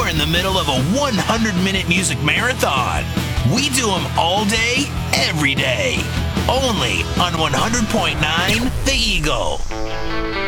in the middle of a 100-minute music marathon. We do them all day, every day. Only on 100.9 The Eagle.